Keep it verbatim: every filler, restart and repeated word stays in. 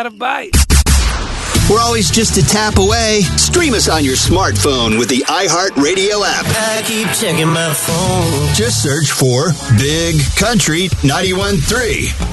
a bite. We're always just a tap away. Stream us on your smartphone with the iHeartRadio app. I keep checking my phone. Just search for Big Country ninety-one point three.